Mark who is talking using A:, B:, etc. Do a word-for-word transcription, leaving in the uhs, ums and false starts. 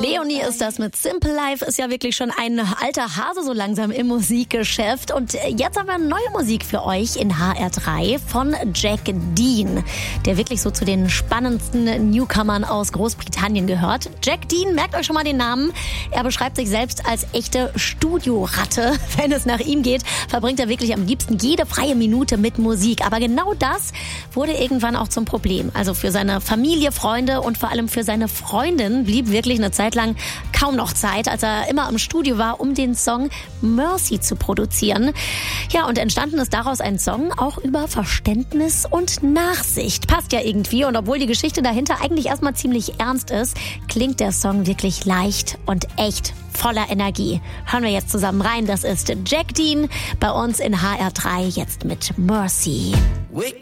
A: Leonie ist das mit Simple Life, ist ja wirklich schon ein alter Hase so langsam im Musikgeschäft. Und jetzt haben wir neue Musik für euch in H R drei von Jack Dean, der wirklich so zu den spannendsten Newcomern aus Großbritannien gehört. Jack Dean, merkt euch schon mal den Namen. Er beschreibt sich selbst als echte Studioratte. Wenn es nach ihm geht, verbringt er wirklich am liebsten jede freie Minute mit Musik. Aber genau das wurde irgendwann auch zum Problem. Also für seine Familie, Freunde und vor allem für seine Freundin blieb wirklich eine Zeit lang kaum noch Zeit, als er immer im Studio war, um den Song Mercy zu produzieren. Ja, und entstanden ist daraus ein Song auch über Verständnis und Nachsicht. Passt ja irgendwie, und obwohl die Geschichte dahinter eigentlich erstmal ziemlich ernst ist, klingt der Song wirklich leicht und echt voller Energie. Hören wir jetzt zusammen rein. Das ist Jack Dean bei uns in H R drei, jetzt mit Mercy.